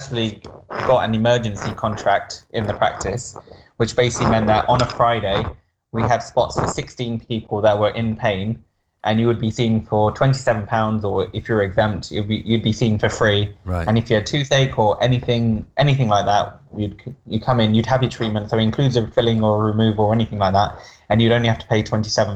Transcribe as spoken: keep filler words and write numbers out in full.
successfully got an emergency contract in the practice, which basically meant that on a Friday, we had spots for sixteen people that were in pain, and you would be seen for twenty-seven pounds, or if you're exempt, you'd be, you'd be seen for free. Right. And if you had toothache or anything anything like that, you'd you come in, you'd have your treatment, so it includes a filling or a removal or anything like that, and you'd only have to pay twenty-seven